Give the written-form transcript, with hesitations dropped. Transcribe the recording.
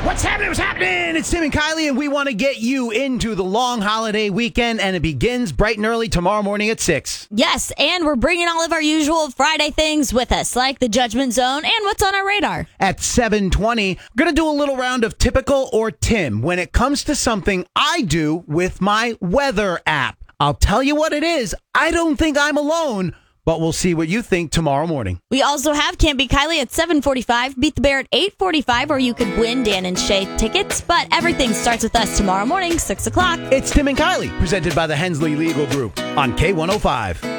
What's happening? What's happening? It's Tim and Kylie, and we want to get you into the long holiday weekend, and it begins bright and early tomorrow morning at 6. Yes, and we're bringing all of our usual Friday things with us, like the Judgment Zone and what's on our radar. At 7:20, we're going to do a little round of Typical or Tim when it comes to something I do with my weather app. I'll tell you what it is. I don't think I'm alone, but we'll see what you think tomorrow morning. We also have Can't Beat Kylie at 7:45, Beat the Bear at 8:45, or you could win Dan and Shay tickets. But everything starts with us tomorrow morning, 6 o'clock. It's Tim and Kylie, presented by the Hensley Legal Group on K105.